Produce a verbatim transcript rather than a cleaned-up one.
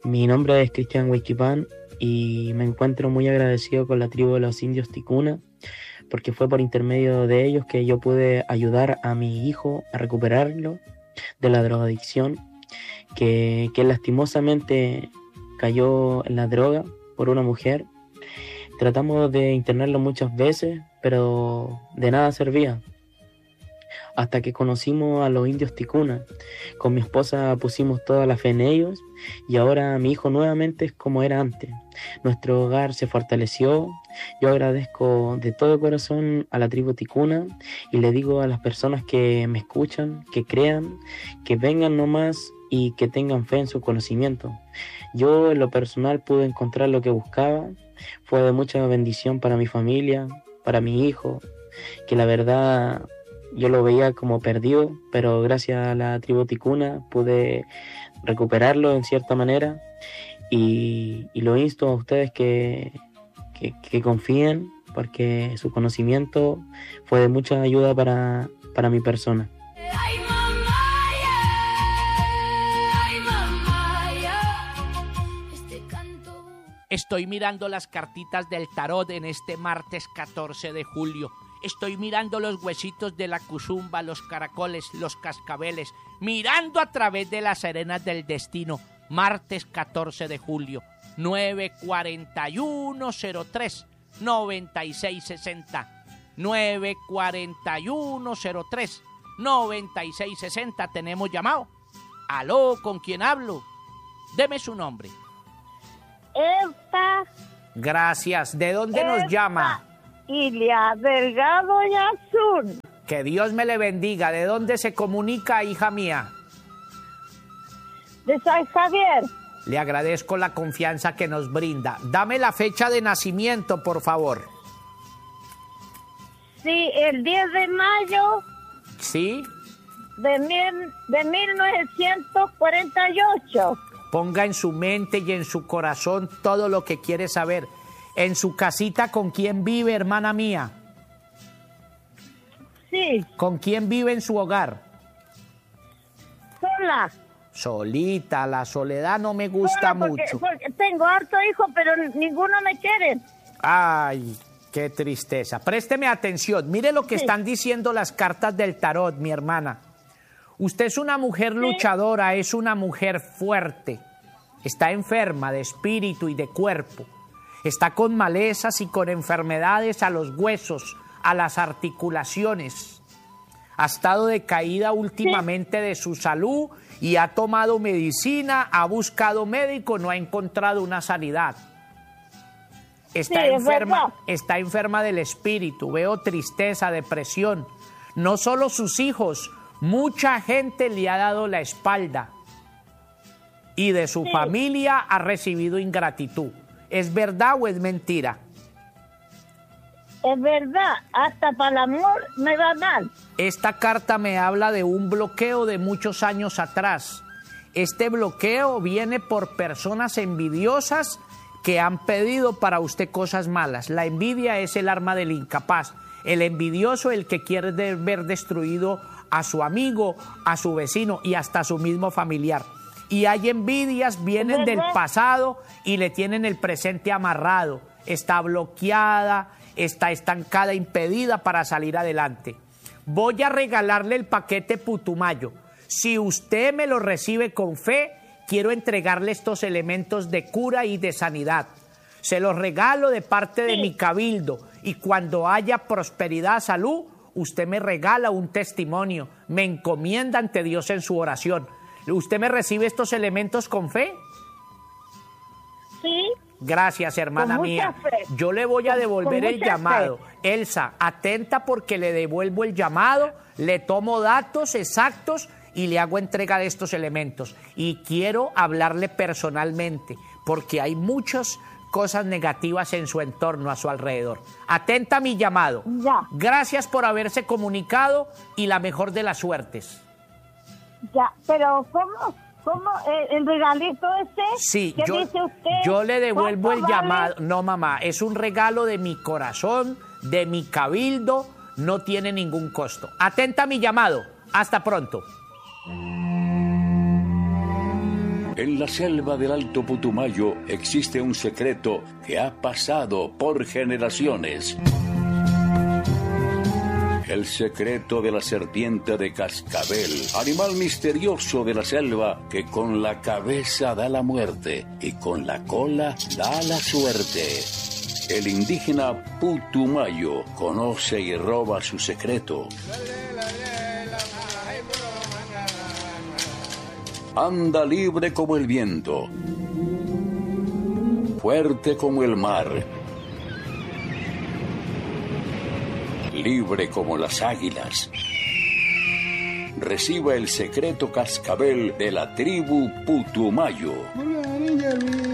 Mi nombre es Cristian Huayquipán y me encuentro muy agradecido con la tribu de los indios Ticuna, porque fue por intermedio de ellos que yo pude ayudar a mi hijo a recuperarlo de la drogadicción, que, que lastimosamente cayó en la droga por una mujer. Tratamos de internarlo muchas veces, pero de nada servía. Hasta que conocimos a los indios Ticuna. Con mi esposa pusimos toda la fe en ellos y ahora mi hijo nuevamente es como era antes. Nuestro hogar se fortaleció. Yo agradezco de todo corazón a la tribu Ticuna y le digo a las personas que me escuchan, que crean, que vengan nomás y que tengan fe en su conocimiento. Yo en lo personal pude encontrar lo que buscaba. Fue de mucha bendición para mi familia, para mi hijo, que la verdad yo lo veía como perdido, pero gracias a la tribu Ticuna pude recuperarlo en cierta manera y, y lo insto a ustedes que, que, que confíen, porque su conocimiento fue de mucha ayuda para, para mi persona. Estoy mirando las cartitas del tarot en este martes catorce de julio. Estoy mirando los huesitos de la cuzumba, los caracoles, los cascabeles, mirando a través de las arenas del destino. Martes catorce de julio, nueve cuarenta y uno cero tres noventa y seis sesenta. nueve cuarenta y uno cero tres noventa y seis sesenta. Tenemos llamado. Aló, ¿con quién hablo? Deme su nombre. Elsa. Gracias. ¿De dónde Elsa. Nos llama? Ilia Delgado y Azul. Que Dios me le bendiga. ¿De dónde se comunica, hija mía? De San Javier. Le agradezco la confianza que nos brinda. Dame la fecha de nacimiento, por favor. Sí, el diez de mayo. ¿Sí? De, mil, de mil novecientos cuarenta y ocho. Ponga en su mente y en su corazón todo lo que quiere saber. En su casita, ¿con quién vive, hermana mía? Sí. ¿Con quién vive en su hogar? Sola. Solita, la soledad no me gusta Sola porque, mucho. Porque tengo harto hijo, pero ninguno me quiere. Ay, qué tristeza. Présteme atención. Mire lo que sí. Están diciendo las cartas del tarot, mi hermana. Usted es una mujer sí. luchadora, es una mujer fuerte. Está enferma de espíritu y de cuerpo. Está con malezas y con enfermedades a los huesos, a las articulaciones. Ha estado decaída últimamente sí. de su salud y ha tomado medicina, ha buscado médico, no ha encontrado una sanidad. Está, sí, enferma, está enferma del espíritu, veo tristeza, depresión. No solo sus hijos, mucha gente le ha dado la espalda y de su sí. familia ha recibido ingratitud. ¿Es verdad o es mentira? Es verdad, hasta para el amor me va mal. Esta carta me habla de un bloqueo de muchos años atrás. Este bloqueo viene por personas envidiosas que han pedido para usted cosas malas. La envidia es el arma del incapaz. El envidioso, el que quiere ver destruido a su amigo, a su vecino y hasta a su mismo familiar. Y hay envidias, vienen del pasado y le tienen el presente amarrado. Está bloqueada, está estancada, impedida para salir adelante. Voy a regalarle el paquete Putumayo. Si usted me lo recibe con fe, quiero entregarle estos elementos de cura y de sanidad. Se los regalo de parte de mi cabildo y cuando haya prosperidad, salud, usted me regala un testimonio, me encomienda ante Dios en su oración. ¿Usted me recibe estos elementos con fe? Sí. Gracias, hermana mía. Fe. Yo le voy a devolver el llamado. Fe. Elsa, atenta porque le devuelvo el llamado, le tomo datos exactos y le hago entrega de estos elementos. Y quiero hablarle personalmente porque hay muchas cosas negativas en su entorno, a su alrededor. Atenta a mi llamado. Ya. Gracias por haberse comunicado y la mejor de las suertes. Ya, pero ¿cómo? ¿Cómo? ¿El, el regalito ese? Sí, ¿Qué yo, dice usted? yo le devuelvo el vale? llamado. No, mamá, es un regalo de mi corazón, de mi cabildo, no tiene ningún costo. Atenta a mi llamado. Hasta pronto. En la selva del Alto Putumayo existe un secreto que ha pasado por generaciones. El secreto de la serpiente de cascabel, animal misterioso de la selva que con la cabeza da la muerte y con la cola da la suerte. El indígena Putumayo conoce y roba su secreto. Anda libre como el viento, fuerte como el mar, libre como las águilas. Reciba el secreto cascabel de la tribu Putumayo.